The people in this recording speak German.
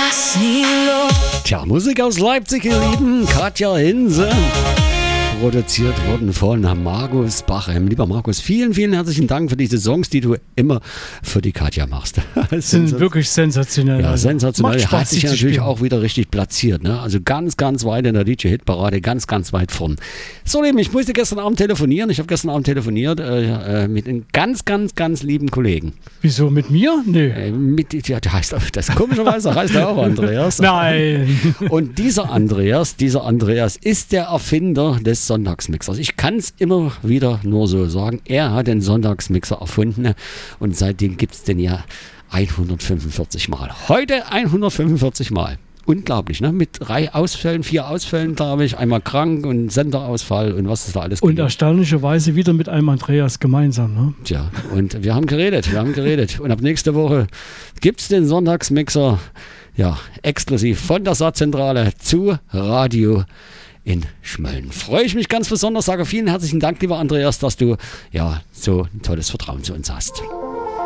Tja, Musik aus Leipzig, ihr Lieben. Katja Hinze. Produziert worden von Markus Bachem. Lieber Markus, vielen, vielen herzlichen Dank für diese Songs, die du immer für die Katja machst. Sind wirklich sensationell. Ja, sensationell. Macht Spaß, Hat sich ja natürlich auch wieder richtig platziert. Ne? Also ganz, ganz weit in der DJ-Hitparade, ganz, ganz weit vorn. So, Lieben, ich musste gestern Abend telefonieren. Ich habe gestern Abend telefoniert mit einem ganz, ganz, ganz lieben Kollegen. Wieso, mit mir? Nee. Ja, der heißt, das komischerweise heißt er auch Andreas. Nein. Und dieser Andreas ist der Erfinder des Sonntagsmixers. Ich kann es immer wieder nur so sagen. Er hat den Sonntagsmixer erfunden und seitdem gibt es den ja 145 Mal. Heute 145 Mal. Unglaublich, ne? Mit 3 Ausfällen, 4 Ausfällen, glaube ich. Einmal krank und Senderausfall und was es da alles gibt. Und erstaunlicherweise wieder mit einem Andreas gemeinsam, ne? Tja, und wir haben geredet. Und ab nächste Woche gibt es den Sonntagsmixer, ja, exklusiv von der Saatzentrale zu Radio in Schmölln. Freue ich mich ganz besonders, sage vielen herzlichen Dank, lieber Andreas, dass du ja so ein tolles Vertrauen zu uns hast.